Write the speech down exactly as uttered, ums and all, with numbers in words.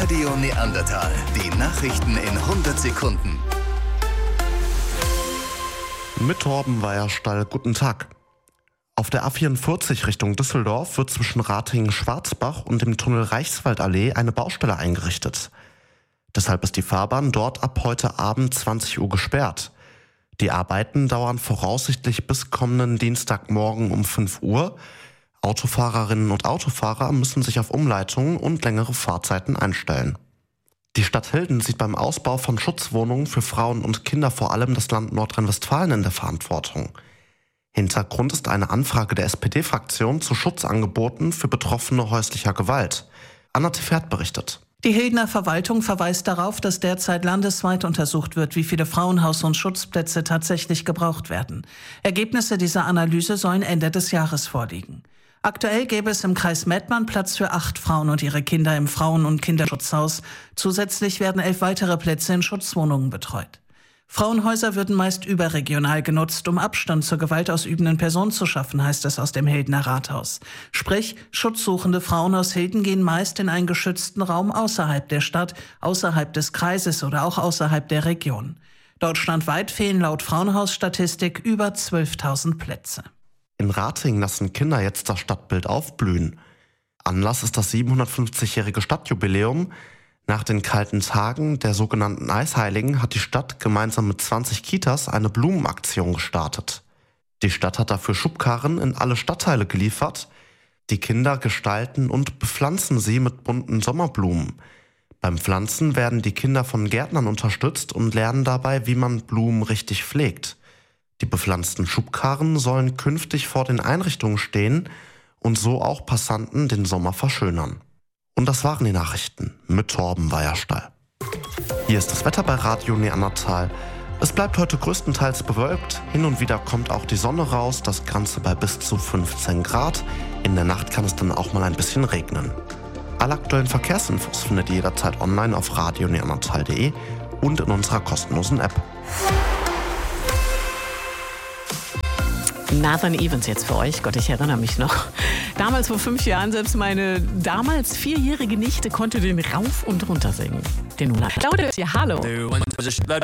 Radio Neandertal. Die Nachrichten in hundert Sekunden. Mit Torben Weierstall, guten Tag. Auf der A vierundvierzig Richtung Düsseldorf wird zwischen Ratingen-Schwarzbach und dem Tunnel Reichswaldallee eine Baustelle eingerichtet. Deshalb ist die Fahrbahn dort ab heute Abend zwanzig Uhr gesperrt. Die Arbeiten dauern voraussichtlich bis kommenden Dienstagmorgen um fünf Uhr. Autofahrerinnen und Autofahrer müssen sich auf Umleitungen und längere Fahrzeiten einstellen. Die Stadt Hilden sieht beim Ausbau von Schutzwohnungen für Frauen und Kinder vor allem das Land Nordrhein-Westfalen in der Verantwortung. Hintergrund ist eine Anfrage der S P D-Fraktion zu Schutzangeboten für Betroffene häuslicher Gewalt. Anna Tiffert berichtet. Die Hildener Verwaltung verweist darauf, dass derzeit landesweit untersucht wird, wie viele Frauenhaus- und Schutzplätze tatsächlich gebraucht werden. Ergebnisse dieser Analyse sollen Ende des Jahres vorliegen. Aktuell gäbe es im Kreis Mettmann Platz für acht Frauen und ihre Kinder im Frauen- und Kinderschutzhaus. Zusätzlich werden elf weitere Plätze in Schutzwohnungen betreut. Frauenhäuser würden meist überregional genutzt, um Abstand zur gewaltausübenden Person zu schaffen, heißt es aus dem Hildener Rathaus. Sprich, schutzsuchende Frauen aus Hilden gehen meist in einen geschützten Raum außerhalb der Stadt, außerhalb des Kreises oder auch außerhalb der Region. Deutschlandweit fehlen laut Frauenhausstatistik über zwölftausend Plätze. In Ratingen lassen Kinder jetzt das Stadtbild aufblühen. Anlass ist das siebenhundertfünfzigjährige Stadtjubiläum. Nach den kalten Tagen der sogenannten Eisheiligen hat die Stadt gemeinsam mit zwanzig Kitas eine Blumenaktion gestartet. Die Stadt hat dafür Schubkarren in alle Stadtteile geliefert. Die Kinder gestalten und bepflanzen sie mit bunten Sommerblumen. Beim Pflanzen werden die Kinder von Gärtnern unterstützt und lernen dabei, wie man Blumen richtig pflegt. Die bepflanzten Schubkarren sollen künftig vor den Einrichtungen stehen und so auch Passanten den Sommer verschönern. Und das waren die Nachrichten mit Torben Weierstall. Hier ist das Wetter bei Radio Neandertal. Es bleibt heute größtenteils bewölkt. Hin und wieder kommt auch die Sonne raus, das Ganze bei bis zu fünfzehn Grad. In der Nacht kann es dann auch mal ein bisschen regnen. Alle aktuellen Verkehrsinfos findet ihr jederzeit online auf radio neandertal punkt de und in unserer kostenlosen App. Nathan Evans jetzt für euch. Gott, ich erinnere mich noch. Damals vor fünf Jahren, selbst meine damals vierjährige Nichte konnte den rauf und runter singen. Den Claudia, hallo.